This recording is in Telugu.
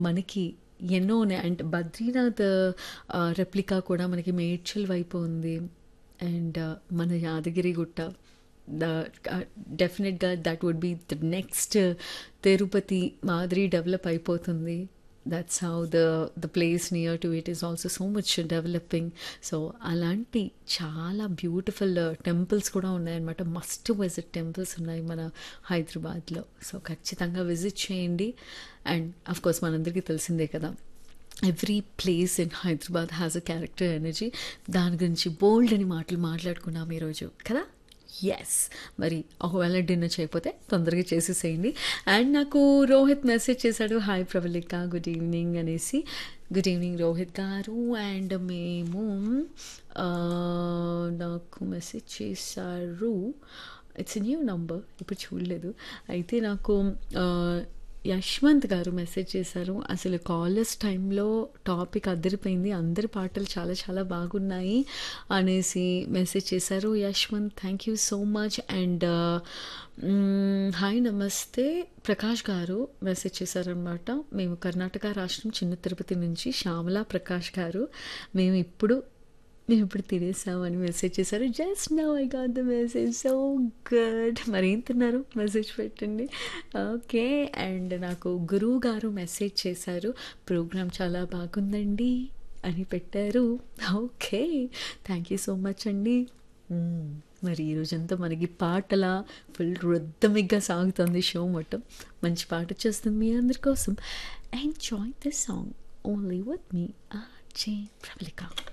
మనకి ఎన్నో ఉన్నాయి. అంటే బద్రీనాథ్ రెప్లికా కూడా మనకి మేడ్చల్ వైపు ఉంది. అండ్ మన యాదగిరిగుట్ట ద డెఫినెట్గా that would be the next Tirupati మాదిరి డెవలప్ అయిపోతుంది. That's how the place near to it is also so much developing. So అలాంటి చాలా బ్యూటిఫుల్ టెంపుల్స్ కూడా ఉన్నాయన్నమాట. మస్ట్ విజిట్ టెంపుల్స్ ఉన్నాయి మన హైదరాబాద్లో. సో ఖచ్చితంగా విజిట్ చేయండి. అండ్ అఫ్ కోర్స్ మనందరికీ తెలిసిందే కదా, every place in Hyderabad has a character energy. దాని గురించి బోల్డ్ అని మాటలు మాట్లాడుకున్నాం ఈరోజు కదా. ఎస్, మరి ఒకవేళ డిన్నర్ చేయకపోతే తొందరగా చేసేసేయండి. అండ్ నాకు రోహిత్ మెసేజ్ చేశాడు, హాయ్ ప్రవళిక, గుడ్ ఈవినింగ్ అనేసి. గుడ్ ఈవినింగ్ రోహిత్ గారు. అండ్ మేము ఆ, నాకు మెసేజ్ చేశారు, ఇట్స్ న్యూ నంబర్, ఇప్పుడు చూడలేదు. అయితే నాకు యశ్వంత్ గారు మెసేజ్ చేశారు, అసలు కాలేజ్ టైంలో టాపిక్ అదిరిపోయింది, అందరి పాటలు చాలా చాలా బాగున్నాయి అనేసి మెసేజ్ చేశారు. Yashwant, thank you so much. And hi నమస్తే ప్రకాష్ గారు మెసేజ్ చేశారనమాట. మేము కర్ణాటక రాష్ట్రం చిన్న తిరుపతి నుంచి శ్యామలా ప్రకాష్ గారు. మేము ఇప్పుడు తినేసామని మెసేజ్ చేశారు. Just now I got the message, so good. మరి ఏం తిన్నారు మెసేజ్ పెట్టండి. ఓకే. అండ్ నాకు గురువు గారు మెసేజ్ చేశారు, ప్రోగ్రామ్ చాలా బాగుందండి అని పెట్టారు. Okay, thank you so much అండి. మరి ఈరోజంతా మనకి పాటల ఫుల్ రుద్దమిగ్గా సాగుతుంది షో మొత్తం. మంచి పాట వచ్చేస్తుంది మీ అందరి కోసం. Enjoy this song only with me RJ Pravalika.